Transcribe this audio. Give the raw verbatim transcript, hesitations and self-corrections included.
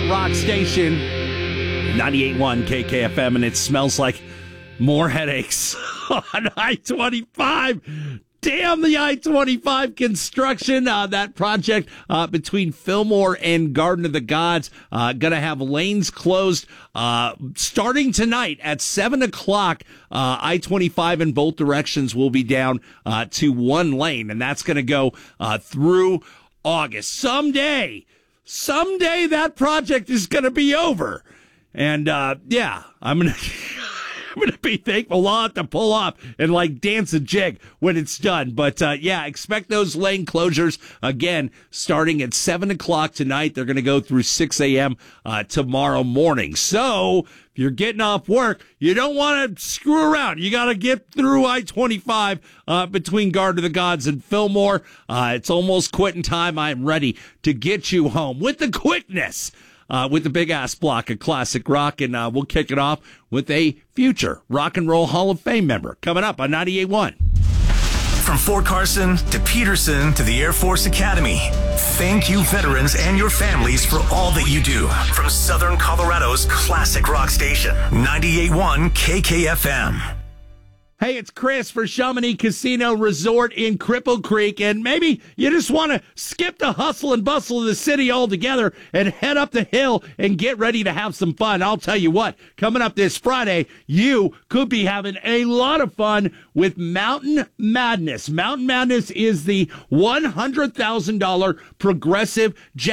rock station, ninety-eight point one K K F M, and it smells like more headaches on I twenty-five. Damn the I twenty-five construction. Uh, that project uh, between Fillmore and Garden of the Gods uh, going to have lanes closed uh, starting tonight at seven o'clock. Uh, I twenty-five in both directions will be down uh, to one lane, and that's going to go uh, through August. Someday, someday that project is going to be over. And, uh, yeah, I'm going to... I'm going to be thankful I'll have to pull off and, like, dance a jig when it's done. But, uh, yeah, expect those lane closures, again, starting at seven o'clock tonight. They're going to go through six a.m. Uh, tomorrow morning. So if you're getting off work, you don't want to screw around. You got to get through I twenty-five uh, between Garden of the Gods and Fillmore. Uh, it's almost quitting time. I'm ready to get you home with the quickness. Uh, with the big ass block of classic rock, and uh, we'll kick it off with a future Rock and Roll Hall of Fame member coming up on ninety-eight point one. From Fort Carson to Peterson to the Air Force Academy, thank you veterans and your families for all that you do. From Southern Colorado's classic rock station, ninety-eight point one K K F M. Hey, it's Chris for Chamonix Casino Resort in Cripple Creek, and maybe you just want to skip the hustle and bustle of the city altogether and head up the hill and get ready to have some fun. I'll tell you what, coming up this Friday, you could be having a lot of fun with Mountain Madness. Mountain Madness is the one hundred thousand dollars progressive